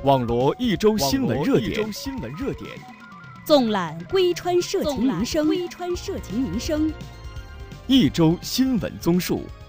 网罗一周新闻热点， 纵览归川社情民生， 一周新闻综述。